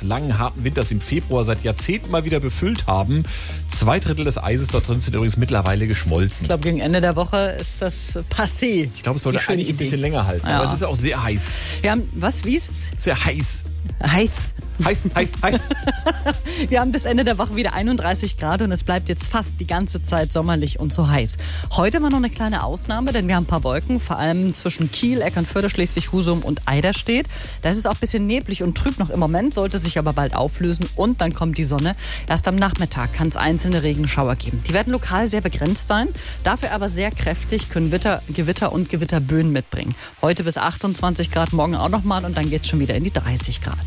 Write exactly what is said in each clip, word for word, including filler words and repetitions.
langen, harten Winters im Februar seit Jahrzehnten mal wieder befüllt haben. Zwei Drittel des Eises dort drin sind übrigens mittlerweile geschmolzen. Ich glaube, gegen Ende der Woche ist das passé. Ich glaube, es sollte eigentlich ein bisschen länger halten. Ja. Aber es ist ja auch sehr heiß. Wir haben, was, wie ist es? Sehr heiß. Heiß. Heiß, heiß, heiß. Wir haben bis Ende der Woche wieder einunddreißig Grad und es bleibt jetzt fast die ganze Zeit sommerlich und so heiß. Heute war noch eine kleine Ausnahme, denn wir haben ein paar Wolken, vor allem zwischen Kiel, Eckernförde, Schleswig-Husum und Eiderstedt. Da ist es auch ein bisschen neblig und trüb noch im Moment, sollte sich aber bald auflösen und dann kommt die Sonne. Erst am Nachmittag kann es einzelne Regenschauer geben. Die werden lokal sehr begrenzt sein, dafür aber sehr kräftig, können Witter, Gewitter und Gewitterböen mitbringen. Heute bis achtundzwanzig Grad, morgen auch nochmal und dann geht es schon wieder in die dreißig Grad.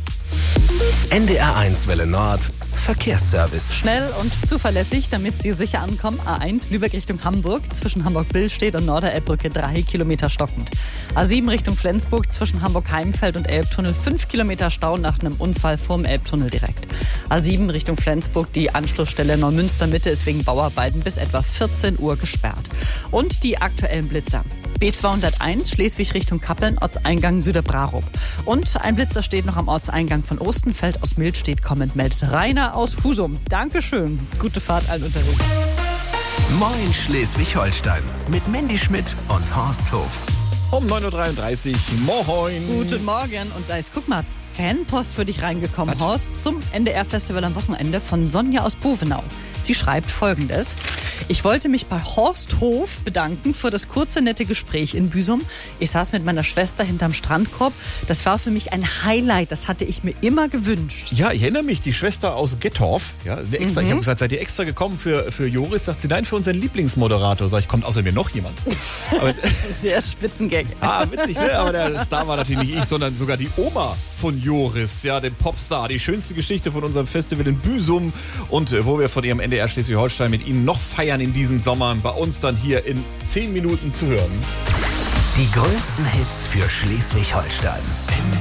N D R eins Welle Nord Verkehrsservice. Schnell und zuverlässig, damit Sie sicher ankommen. A eins Lübeck Richtung Hamburg, zwischen Hamburg-Billstedt und Norderelbbrücke drei Kilometer stockend. A sieben Richtung Flensburg, zwischen Hamburg-Heimfeld und Elbtunnel fünf Kilometer Stau nach einem Unfall vorm Elbtunnel direkt. A sieben Richtung Flensburg, die Anschlussstelle Neumünster Mitte ist wegen Bauarbeiten bis etwa vierzehn Uhr gesperrt. Und die aktuellen Blitzer. B zweihunderteins Schleswig Richtung Kappeln, Ortseingang Süderbrarup. Und ein Blitzer steht noch am Ortseingang von Ostenfeld. Aus Mildstedt kommend meldet Rainer aus Husum. Dankeschön. Gute Fahrt allen unterwegs. Moin Schleswig-Holstein mit Mandy Schmidt und Horst Hof. Um neun Uhr dreiunddreißig. Moin. Guten Morgen. Und da ist, guck mal, Fanpost für dich reingekommen, Was? Horst, zum N D R-Festival am Wochenende von Sonja aus Bovenau. Sie schreibt Folgendes: Ich wollte mich bei Horst Hof bedanken für das kurze, nette Gespräch in Büsum. Ich saß mit meiner Schwester hinterm Strandkorb. Das war für mich ein Highlight. Das hatte ich mir immer gewünscht. Ja, ich erinnere mich, die Schwester aus Gettorf, ja, extra, Mhm. ich habe gesagt, seid ihr extra gekommen für, für Joris? Sagt sie, nein, für unseren Lieblingsmoderator. Sag ich, kommt außer mir noch jemand? Aber, Der Spitzengag. ah, witzig, ne? Aber der Star war natürlich nicht ich, sondern sogar die Oma von Joris, ja, dem Popstar. Die schönste Geschichte von unserem Festival in Büsum und äh, wo wir von ihrem N D R Schleswig-Holstein mit Ihnen noch feiern in diesem Sommer. Bei uns dann hier in zehn Minuten zu hören. Die größten Hits für Schleswig-Holstein.